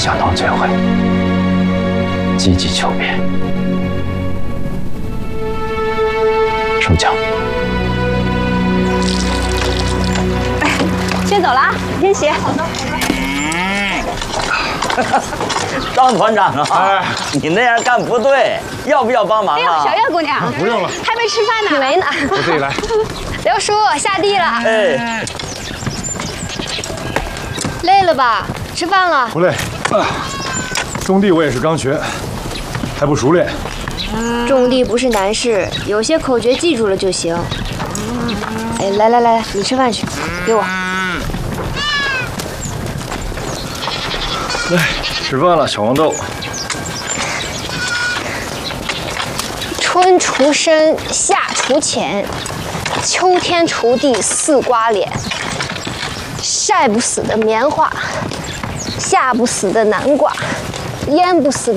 小童最会，积极求变。收脚。 先走了啊，先洗。 张团长啊，你那样干不对，要不要帮忙哎呦， 啊？ 小月姑娘， 不用了， 还没吃饭呢。以为呢？ 我自己来。 刘叔下地了。 哎， 累了吧？吃饭了。 不累。种地我也是刚学，还不熟练。 种地不是难事，有些口诀记住了就行。哎，来，你吃饭去，给我。 来，吃饭了，小黄豆。 春除深，夏除浅，秋天锄地似刮脸。晒不死的棉花，下不死的南瓜，腌不死的。